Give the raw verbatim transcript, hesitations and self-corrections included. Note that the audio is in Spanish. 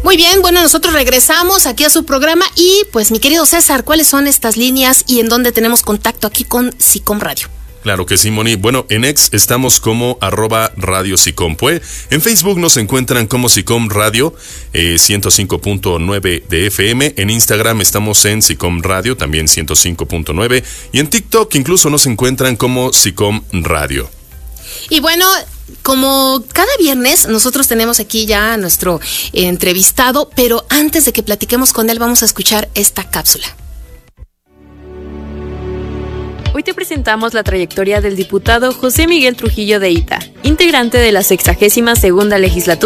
Muy bien, bueno, nosotros regresamos aquí a su programa y pues mi querido César, ¿cuáles son estas líneas y en dónde tenemos contacto aquí con SICOM Radio? Claro que sí, Moni. Bueno, en X estamos como arroba Radio Sicompue. En Facebook nos encuentran como Sicom Radio eh, ciento cinco punto nueve de F M. En Instagram estamos en Sicom Radio, también ciento cinco punto nueve. Y en TikTok incluso nos encuentran como Sicom Radio. Y bueno, como cada viernes nosotros tenemos aquí ya a nuestro eh, entrevistado, pero antes de que platiquemos con él vamos a escuchar esta cápsula. Hoy te presentamos la trayectoria del diputado José Miguel Trujillo de Ita, integrante de la sexagésima segunda legislatura